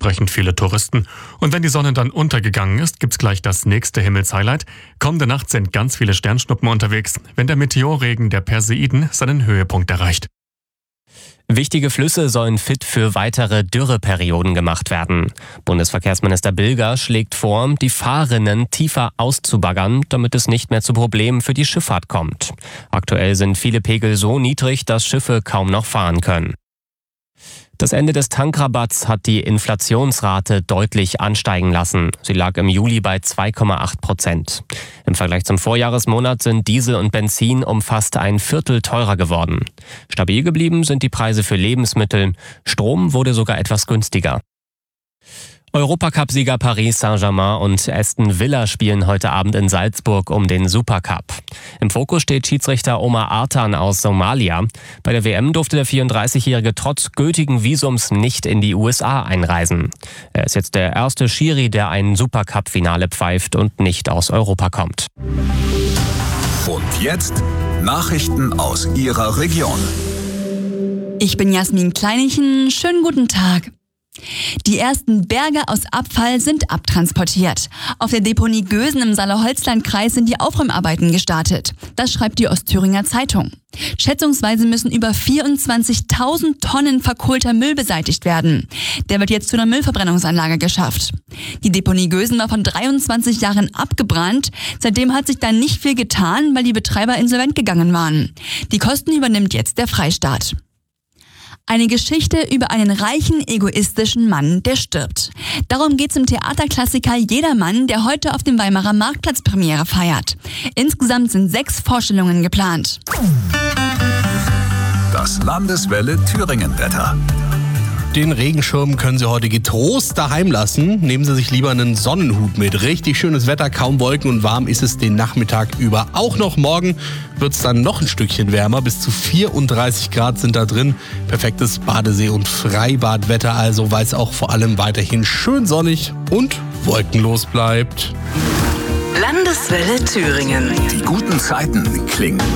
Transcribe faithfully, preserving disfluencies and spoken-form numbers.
entsprechend viele Touristen. Und wenn die Sonne dann untergegangen ist, gibt's gleich das nächste Himmelshighlight. Kommende Nacht sind ganz viele Sternschnuppen unterwegs, wenn der Meteorregen der Perseiden seinen Höhepunkt erreicht. Wichtige Flüsse sollen fit für weitere Dürreperioden gemacht werden. Bundesverkehrsminister Bilger schlägt vor, die Fahrrinnen tiefer auszubaggern, damit es nicht mehr zu Problemen für die Schifffahrt kommt. Aktuell sind viele Pegel so niedrig, dass Schiffe kaum noch fahren können. Das Ende des Tankrabatts hat die Inflationsrate deutlich ansteigen lassen. Sie lag im Juli bei zwei Komma acht Prozent. Im Vergleich zum Vorjahresmonat sind Diesel und Benzin um fast ein Viertel teurer geworden. Stabil geblieben sind die Preise für Lebensmittel. Strom wurde sogar etwas günstiger. Europacup-Sieger Paris Saint-Germain und Aston Villa spielen heute Abend in Salzburg um den Supercup. Im Fokus steht Schiedsrichter Omar Artan aus Somalia. Bei der W M durfte der vierunddreißigjährige trotz gültigen Visums nicht in die U S A einreisen. Er ist jetzt der erste Schiri, der ein Supercup-Finale pfeift und nicht aus Europa kommt. Und jetzt Nachrichten aus Ihrer Region. Ich bin Jasmin Kleinichen. Schönen guten Tag. Die ersten Berge aus Abfall sind abtransportiert. Auf der Deponie Gösen im Saale-Holzland-Kreis sind die Aufräumarbeiten gestartet. Das schreibt die Ostthüringer Zeitung. Schätzungsweise müssen über vierundzwanzigtausend Tonnen verkohlter Müll beseitigt werden. Der wird jetzt zu einer Müllverbrennungsanlage geschafft. Die Deponie Gösen war von dreiundzwanzig Jahren abgebrannt. Seitdem hat sich da nicht viel getan, weil die Betreiber insolvent gegangen waren. Die Kosten übernimmt jetzt der Freistaat. Eine Geschichte über einen reichen, egoistischen Mann, der stirbt. Darum geht's im Theaterklassiker Jedermann, der heute auf dem Weimarer Marktplatz Premiere feiert. Insgesamt sind sechs Vorstellungen geplant. Das Landeswelle Thüringen-Wetter. Den Regenschirm können Sie heute getrost daheim lassen. Nehmen Sie sich lieber einen Sonnenhut mit. Richtig schönes Wetter, kaum Wolken und warm ist es den Nachmittag über. Auch noch morgen wird es dann noch ein Stückchen wärmer. Bis zu vierunddreißig Grad sind da drin. Perfektes Badesee- und Freibadwetter also, weil es auch vor allem weiterhin schön sonnig und wolkenlos bleibt. Landeswelle Thüringen. Die guten Zeiten klingen